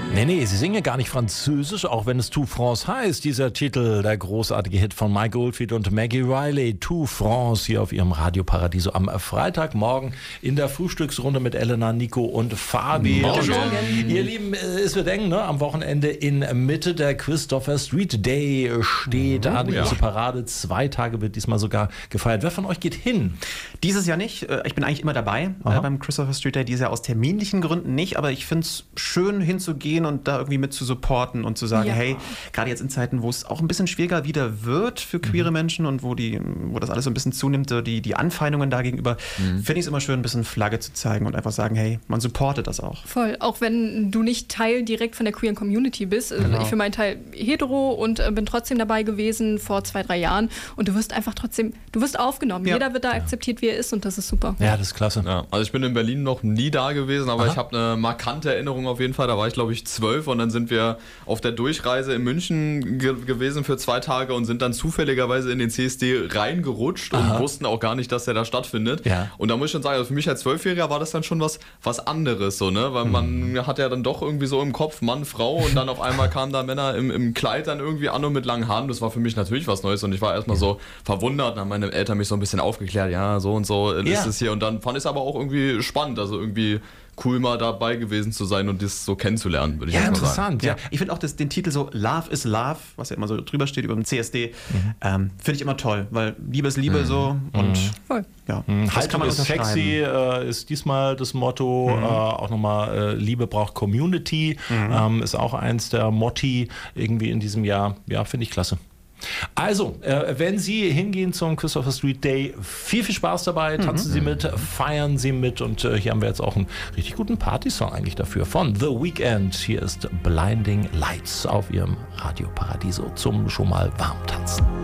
Nee, sie singen ja gar nicht Französisch, auch wenn es Tout France heißt. Dieser Titel, der großartige Hit von Mike Oldfield und Maggie Riley, Tout France, hier auf ihrem Radio Paradiso am Freitagmorgen in der Frühstücksrunde mit Elena, Nico und Fabi. Morgen. Ihr Lieben, es wird eng, ne? Am Wochenende in Mitte der Christopher Street Day steht an, die große Parade. 2 Tage wird diesmal sogar gefeiert. Wer von euch geht hin? Dieses Jahr nicht. Ich bin eigentlich immer dabei beim Christopher Street Day. Dieses Jahr aus terminlichen Gründen nicht, aber ich finde es schön hinzugehen und da irgendwie mit zu supporten und zu sagen, hey, gerade jetzt in Zeiten, wo es auch ein bisschen schwieriger wieder wird für queere Menschen und wo das alles so ein bisschen zunimmt, die Anfeindungen da gegenüber, finde ich es immer schön, ein bisschen Flagge zu zeigen und einfach sagen, hey, man supportet das auch. Voll, auch wenn du nicht Teil direkt von der queeren Community bist. Ich für meinen Teil hetero und bin trotzdem dabei gewesen vor 2-3 Jahren und du wirst einfach trotzdem, du wirst aufgenommen. Ja. Jeder wird da akzeptiert, wie er ist und das ist super. Ja, das ist klasse. Ja, also ich bin in Berlin noch nie da gewesen, aber ich habe eine markante Erinnerung auf jeden Fall. Da war ich, glaube ich, 12 und dann sind wir auf der Durchreise in München gewesen für 2 Tage und sind dann zufälligerweise in den CSD reingerutscht und wussten auch gar nicht, dass der da stattfindet. Ja. Und da muss ich schon sagen, also für mich als 12-Jähriger war das dann schon was anderes, so, ne? Weil man hat ja dann doch irgendwie so im Kopf Mann, Frau und dann auf einmal kamen da Männer im Kleid dann irgendwie an und mit langen Haaren. Das war für mich natürlich was Neues und ich war erstmal so verwundert. Dann haben meine Eltern mich so ein bisschen aufgeklärt, ja, so und so ist es hier. Und dann fand ich es aber auch irgendwie spannend, also irgendwie cool mal dabei gewesen zu sein und das so kennenzulernen, würde ich jetzt mal sagen. Interessant. Ja. Ich finde auch den Titel so Love is Love, was ja immer so drüber steht über den CSD, finde ich immer toll, weil Liebe ist Liebe so und voll. Ja, Haltung ist sexy, ist diesmal das Motto, auch nochmal Liebe braucht Community, ist auch eins der Motti irgendwie in diesem Jahr. Ja, finde ich klasse. Also, wenn Sie hingehen zum Christopher Street Day, viel Spaß dabei, tanzen Sie mit, feiern Sie mit und hier haben wir jetzt auch einen richtig guten Partysong eigentlich dafür von The Weeknd. Hier ist Blinding Lights auf Ihrem Radio Paradiso zum schon mal warm tanzen.